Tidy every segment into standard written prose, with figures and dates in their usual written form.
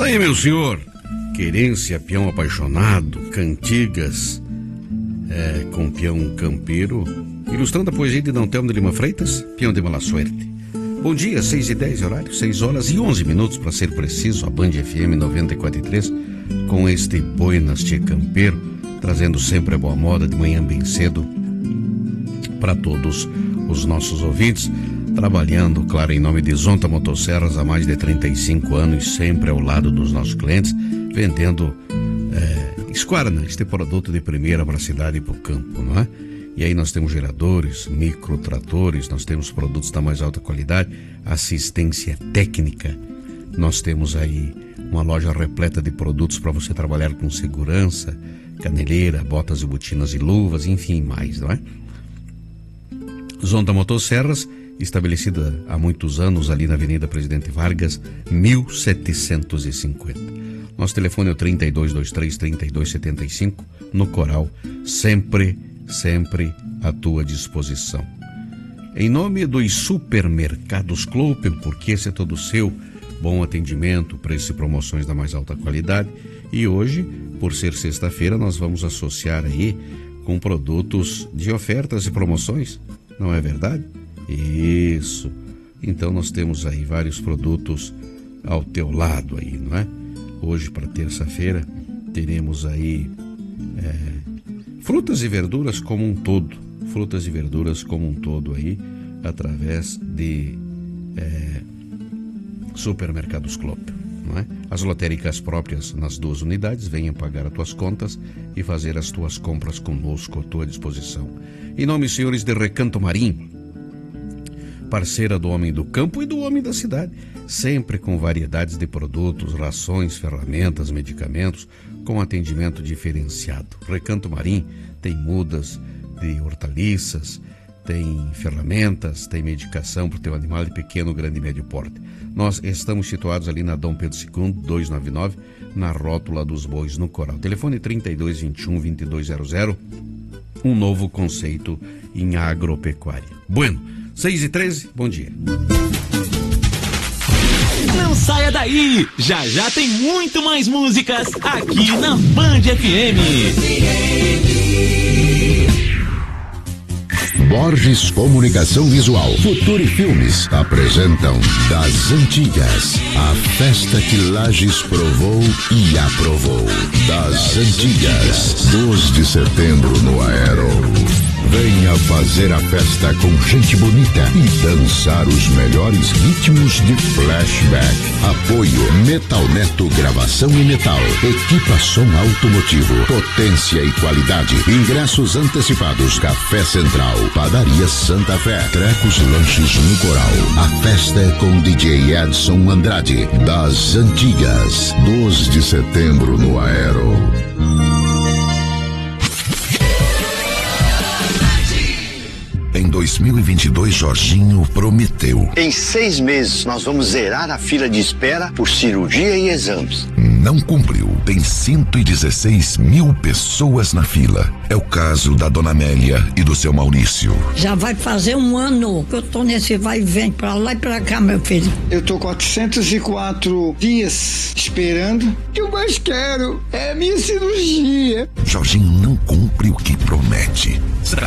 Daí, meu senhor, querência, peão apaixonado, cantigas com peão campeiro, ilustrando a poesia de D. Telmo de Lima Freitas, peão de mala suerte. Bom dia, 6h10, horário, 6h11, para ser preciso, a Band FM 94.3, com este Buenas Tia Campeiro, trazendo sempre a boa moda de manhã bem cedo para todos os nossos ouvintes, trabalhando, claro, em nome de Zonta Motosserras há mais de 35 anos, sempre ao lado dos nossos clientes, vendendo Squarna, este produto de primeira para a cidade e para o campo, não é? E aí nós temos geradores, microtratores, nós temos produtos da mais alta qualidade, assistência técnica, nós temos aí uma loja repleta de produtos para você trabalhar com segurança, caneleira, botas e botinas e luvas, enfim, mais, não é? Zonta Motosserras, estabelecida há muitos anos ali na Avenida Presidente Vargas, 1750. Nosso telefone é o 3223-3275, no Coral, sempre à tua disposição. Em nome dos supermercados Cloopen, porque esse é todo seu, bom atendimento, preço e promoções da mais alta qualidade. E hoje, por ser sexta-feira, nós vamos associar aí com produtos de ofertas e promoções, não é verdade? Isso. Então nós temos aí vários produtos ao teu lado aí, não é? Hoje, para terça-feira, teremos aí frutas e verduras como um todo. Frutas e verduras como um todo aí, através de supermercados Cloopen, não é? As lotéricas próprias nas 2 unidades, venham pagar as tuas contas e fazer as tuas compras conosco à tua disposição. Em nome, senhores, de Recanto Marim, parceira do homem do campo e do homem da cidade, sempre com variedades de produtos, rações, ferramentas, medicamentos, com atendimento diferenciado. Recanto Marim tem mudas de hortaliças, tem ferramentas, tem medicação para o teu animal de pequeno, grande e médio porte. Nós estamos situados ali na Dom Pedro II, 299, na rótula dos bois, no Coral. Telefone 3221-2200, um novo conceito em agropecuária. Bueno, 6h13, bom dia. Não saia daí! Já já tem muito mais músicas aqui na Band FM. Borges Comunicação Visual, Futuri Filmes apresentam Das Antigas, a festa que Lages provou e aprovou. Das Antigas, 2 de setembro no Aero. Venha fazer a festa com gente bonita e dançar os melhores ritmos de flashback. Apoio Metal Neto Gravação e Metal. Equipa som automotivo. Potência e qualidade. Ingressos antecipados. Café Central. Padaria Santa Fé. Trecos Lanches no Coral. A festa é com DJ Edson Andrade. Das Antigas. 2 de setembro no Aero. Em 2022, Jorginho prometeu. Em 6 meses, nós vamos zerar a fila de espera por cirurgia e exames. Não cumpriu. Tem 116 mil pessoas na fila. É o caso da dona Amélia e do seu Maurício. Já vai fazer 1 ano que eu tô nesse vai e vem pra lá e pra cá, meu filho. Eu tô 404 dias esperando. O que eu mais quero é a minha cirurgia. Jorginho não cumpre o que promete.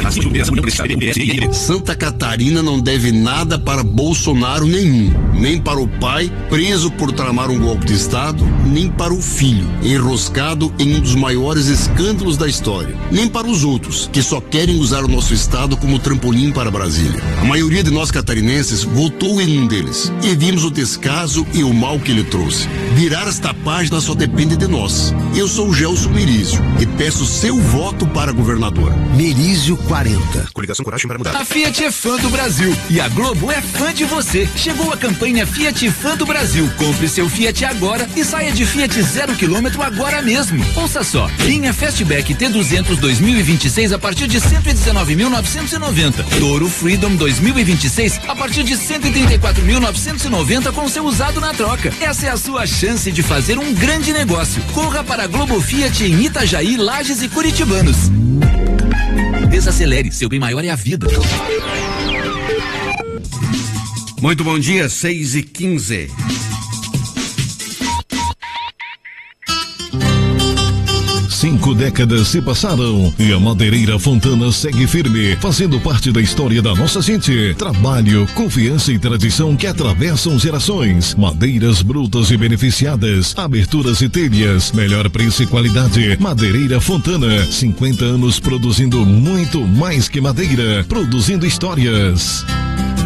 Santa Catarina não deve nada para Bolsonaro nenhum, nem para o pai, preso por tramar um golpe de Estado, nem para o filho, enroscado em um dos maiores escândalos da história, nem para os outros, que só querem usar o nosso Estado como trampolim para Brasília. A maioria de nós catarinenses votou em um deles, e vimos o descaso e o mal que ele trouxe. Virar esta página só depende de nós. Eu sou o Gelson Merizio e peço seu voto para governador. Merizio 40. Coligação Coragem para Mudar. A Fiat é fã do Brasil e a Globo é fã de você. Chegou a campanha Fiat Fã do Brasil. Compre seu Fiat agora e saia de Fiat 0 km agora mesmo. Ouça só, linha Fastback T200 2026 a partir de 119.990. Toro Freedom 2026 a partir de 134.990 com seu usado na troca. Essa é a sua chance de fazer um grande negócio. Corra para a Globo Fiat em Itajaí, Lages e Curitibanos. Desacelere, seu bem maior é a vida. Muito bom dia, 6h15. 5 décadas se passaram e a Madeireira Fontana segue firme, fazendo parte da história da nossa gente. Trabalho, confiança e tradição que atravessam gerações. Madeiras brutas e beneficiadas, aberturas e telhas, melhor preço e qualidade. Madeireira Fontana, 50 anos produzindo muito mais que madeira, produzindo histórias.